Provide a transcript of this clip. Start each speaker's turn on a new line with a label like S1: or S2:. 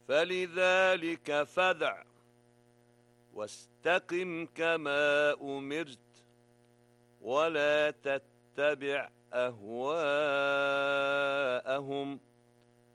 S1: فلذلك فادع واستقم كما أمرت ولا تتبع أهواءهم